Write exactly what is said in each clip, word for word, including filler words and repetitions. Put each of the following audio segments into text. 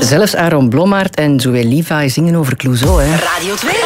Zelfs Aaron Blommaert en Zoe Levi zingen over Clouseau. Hè. Radio twee.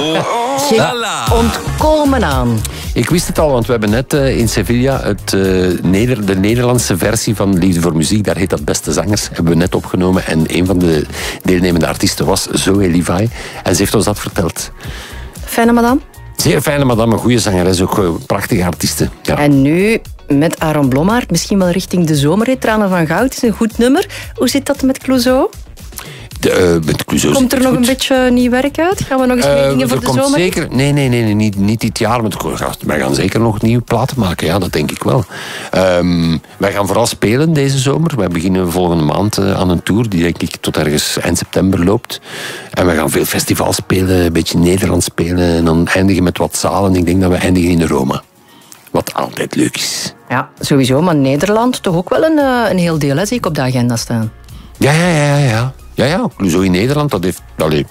Oh. Geen ontkomen aan. Ik wist het al, want we hebben net uh, in Sevilla het, uh, Neder- de Nederlandse versie van Liefde voor Muziek, daar heet dat Beste Zangers, hebben we net opgenomen. En een van de deelnemende artiesten was Zoe Levi. En ze heeft ons dat verteld. Fijne madame. Zeer fijne madame, een goede zangeres, ook uh, prachtige artiesten. Ja. En nu met Aaron Blommaert, misschien wel richting de zomerrit, Tranen van Goud, is een goed nummer. Hoe zit dat met Clouseau? De, uh, met Clouseau Komt er nog goed. een beetje nieuw werk uit? Gaan we nog eens meer Uh, dingen voor er de komt zomer? zeker, nee, nee, nee, nee niet, niet dit jaar. Maar wij gaan zeker nog nieuwe platen maken. Ja, dat denk ik wel. Um, wij gaan vooral spelen deze zomer. Wij beginnen volgende maand uh, aan een tour die denk ik tot ergens eind september loopt. En we gaan veel festivals spelen, een beetje Nederlands spelen. En dan eindigen met wat zalen. Ik denk dat we eindigen in Rome. Wat altijd leuk is. Ja, sowieso. Maar Nederland toch ook wel een, uh, een heel deel, hè, zie ik op de agenda staan. Ja, ja, ja, ja. Ja, ja, Clouseau in Nederland, dat heeft... Allee,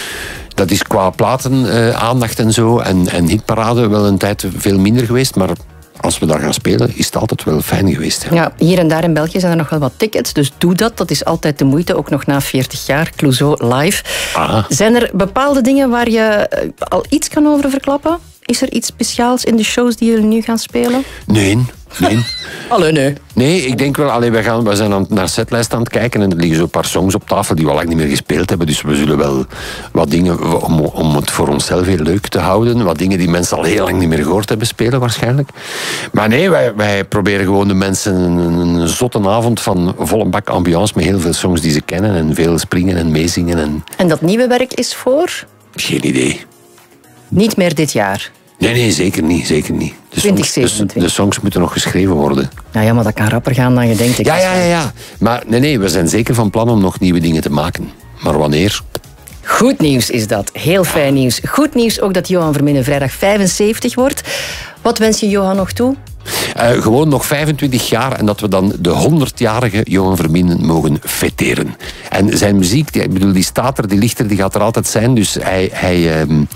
dat is qua platen, uh, aandacht en zo, en, en hitparade wel een tijd veel minder geweest, maar als we daar gaan spelen, is het altijd wel fijn geweest. Ja. Ja, hier en daar in België zijn er nog wel wat tickets, dus doe dat. Dat is altijd de moeite, ook nog na veertig jaar. Clouseau live. Ah. Zijn er bepaalde dingen waar je uh, al iets kan over verklappen? Is er iets speciaals in de shows die jullie nu gaan spelen? Nee, nee. Allee, nee. Nee, ik denk wel, allee, wij, gaan, wij zijn aan, naar setlijst aan het kijken en er liggen zo'n paar songs op tafel die we al lang niet meer gespeeld hebben. Dus we zullen wel wat dingen, om, om het voor onszelf heel leuk te houden, wat dingen die mensen al heel lang niet meer gehoord hebben spelen waarschijnlijk. Maar nee, wij, wij proberen gewoon de mensen een, een zotte avond van volle bak ambiance met heel veel songs die ze kennen en veel springen en meezingen. En... En dat nieuwe werk is voor? Geen idee. Niet meer dit jaar. Nee, nee, zeker niet. Zeker niet. De, songs, de, de songs moeten nog geschreven worden. Nou ja, maar dat kan rapper gaan dan je denkt. Ik ja, ja, ja, ja. Maar nee, nee, we zijn zeker van plan om nog nieuwe dingen te maken. Maar wanneer? Goed nieuws is dat. Heel fijn nieuws. Goed nieuws ook dat Johan Verminnen vrijdag vijfenzeventig wordt. Wat wens je Johan nog toe? Uh, gewoon nog vijfentwintig jaar en dat we dan de honderdjarige Johan Verminnen mogen fêteren. En zijn muziek, die, ik bedoel, die staat er, die ligt er, die gaat er altijd zijn. Dus hij... hij um,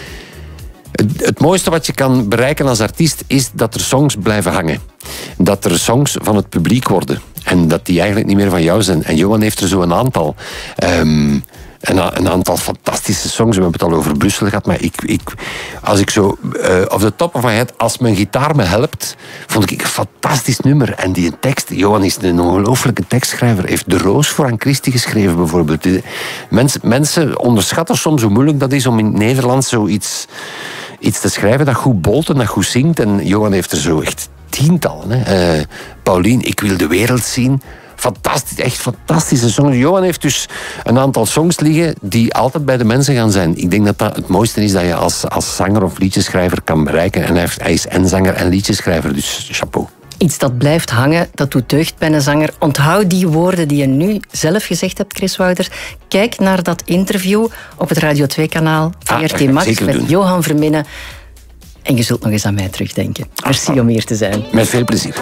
Het, het mooiste wat je kan bereiken als artiest is dat er songs blijven hangen. Dat er songs van het publiek worden. En dat die eigenlijk niet meer van jou zijn. En Johan heeft er zo een aantal. Um, een, een aantal fantastische songs. We hebben het al over Brussel gehad. Maar ik, ik, als ik zo uh, off the top of my head, als mijn gitaar me helpt, vond ik een fantastisch nummer. En die tekst, Johan is een ongelooflijke tekstschrijver. Heeft De Roos voor Anne Christie geschreven bijvoorbeeld. Mensen, mensen onderschatten soms hoe moeilijk dat is om in het Nederlands zoiets... iets te schrijven dat goed bolt en dat goed zingt. En Johan heeft er zo echt tientallen. Hè. Uh, Paulien, Ik wil de wereld zien. Fantastisch, echt fantastische songs. Johan heeft dus een aantal songs liggen die altijd bij de mensen gaan zijn. Ik denk dat dat het mooiste is dat je als, als zanger of liedjeschrijver kan bereiken. En hij, heeft, hij is en zanger en liedjeschrijver, dus chapeau. Iets dat blijft hangen, dat doet deugd bij een zanger. Onthoud die woorden die je nu zelf gezegd hebt, Chris Wouters. Kijk naar dat interview op het Radio twee kanaal, V R T ah, Max, met doen. Johan Verminnen. En je zult nog eens aan mij terugdenken. Merci ah, om hier te zijn. Met veel plezier.